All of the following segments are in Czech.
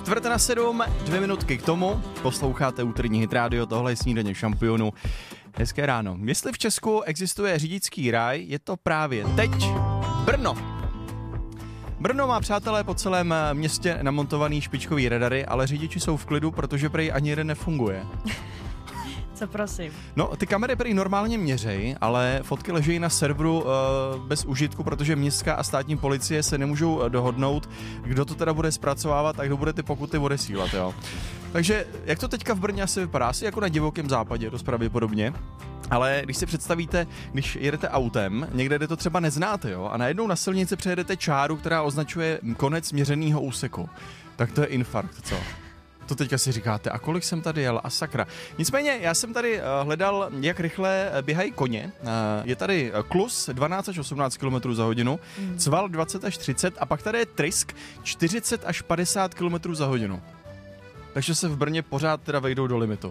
6:45, 2 minutky k tomu. Posloucháte úterní Hit Radio, tohle je snídaně šampionů. Hezké ráno. Jestli v Česku existuje řidičský ráj, je to právě teď Brno. Brno má, přátelé, po celém městě namontovaný špičkový radary, ale řidiči jsou v klidu, protože prej ani jeden nefunguje. Co prosím? No, ty kamery prý normálně měřej, ale fotky leží na serveru bez užitku, protože městská a státní policie se nemůžou dohodnout, kdo to teda bude zpracovávat a kdo bude ty pokuty odesílat, jo. Takže jak to teďka v Brně asi vypadá? Asi jako na divokém západě, dost pravděpodobně. Ale když si představíte, když jedete autem, někde, kde to třeba neznáte, jo, a najednou na silnici přejedete čáru, která označuje konec měřenýho úseku, tak to je infarkt, co? To teďka si říkáte, a kolik jsem tady jel, a sakra. Nicméně, já jsem tady hledal, jak rychle běhají koně. Je tady klus 12 až 18 km za hodinu, cval 20 až 30 a pak tady je trysk 40 až 50 km za hodinu. Takže se v Brně pořád teda vejdou do limitu.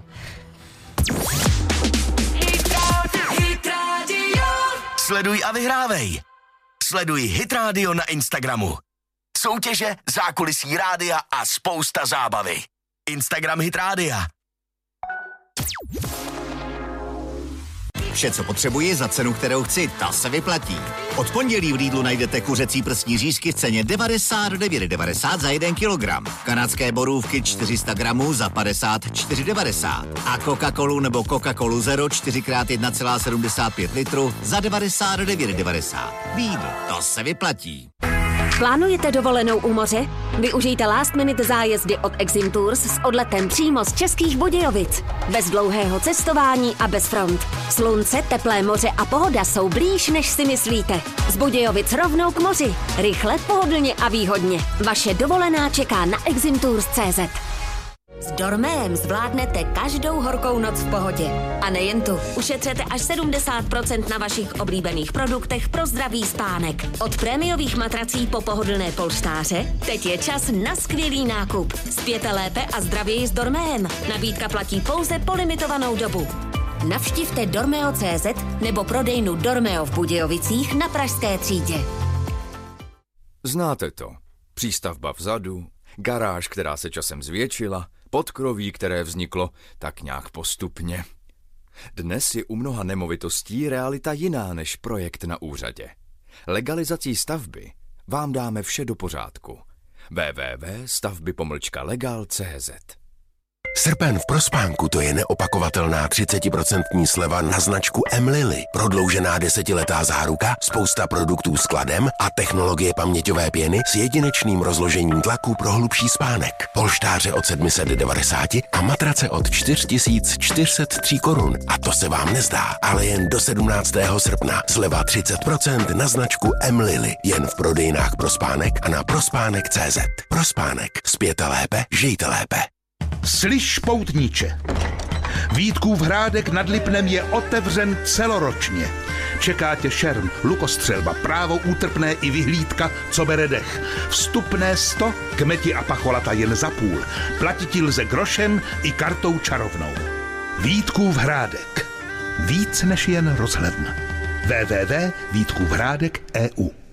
Sleduj a vyhrávej. Sleduj Hit Radio na Instagramu. Soutěže, zákulisí rádia a spousta zábavy. Instagram Hit Rádia. Vše, co potřebuji za cenu, kterou chci, ta se vyplatí. Od pondělí v Lidlu najdete kuřecí prsní řízky v ceně 99,90 za 1 kilogram. Kanadské borůvky 400 gramů za 54,90. A Coca-Colu nebo Coca-Colu Zero 4x1,75 litru za 99,90. Lidl, to se vyplatí. Plánujete dovolenou u moře? Využijte last minute zájezdy od Exim Tours s odletem přímo z Českých Budějovic. Bez dlouhého cestování a bez front. Slunce, teplé moře a pohoda jsou blíž, než si myslíte. Z Budějovic rovnou k moři. Rychle, pohodlně a výhodně. Vaše dovolená čeká na eximtours.cz. S Dormem zvládnete každou horkou noc v pohodě. A nejen tu. Ušetřete až 70% na vašich oblíbených produktech pro zdravý spánek. Od prémiových matrací po pohodlné polštáře, teď je čas na skvělý nákup. Spěte lépe a zdravěji s Dormem. Nabídka platí pouze po limitovanou dobu. Navštivte dormeo.cz nebo prodejnu Dormeo v Budějovicích na Pražské třídě. Znáte to. Přístavba vzadu, garáž, která se časem zvětšila, podkroví, které vzniklo tak nějak postupně. Dnes je u mnoha nemovitostí realita jiná než projekt na úřadě. Legalizací stavby vám dáme vše do pořádku. www.stavby-legal.cz. Srpen v Prospánku, to je neopakovatelná 30% sleva na značku M-Lily. Prodloužená 10letá záruka, spousta produktů s kladem a technologie paměťové pěny s jedinečným rozložením tlaku pro hlubší spánek. Polštáře od 790 a matrace od 4403 korun. A to se vám nezdá, ale jen do 17. srpna. Sleva 30% na značku M-Lily. Jen v prodejnách Prospánek a na prospánek.cz. Prospánek. Spěte lépe, žijte lépe. Slyš, poutníče, Vítkův Hrádek nad Lipnem je otevřen celoročně. Čeká tě šerm, lukostřelba, právo útrpné i vyhlídka, co bere dech. Vstupné 100, kmeti a pacholata jen za půl. Platiti lze grošem i kartou čarovnou. Vítkův Hrádek. Víc než jen rozhledna. www.vítkůvhrádek.eu